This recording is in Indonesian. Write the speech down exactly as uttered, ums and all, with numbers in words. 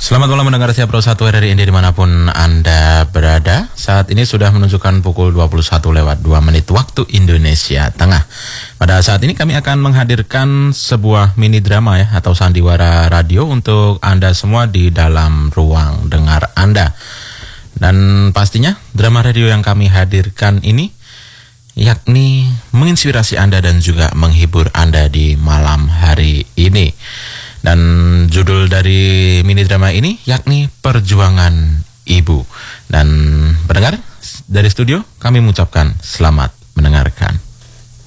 Selamat malam mendengar siap Pro satu R R I India dimanapun Anda berada. Saat ini sudah menunjukkan pukul dua puluh satu lewat dua menit waktu Indonesia Tengah. Pada saat ini kami akan menghadirkan sebuah mini drama ya atau sandiwara radio untuk Anda semua di dalam ruang dengar Anda. Dan pastinya drama radio yang kami hadirkan ini yakni menginspirasi Anda dan juga menghibur Anda di malam hari ini. Dan judul dari mini drama ini yakni Perjuangan Ibu. Dan pendengar dari studio kami mengucapkan selamat mendengarkan.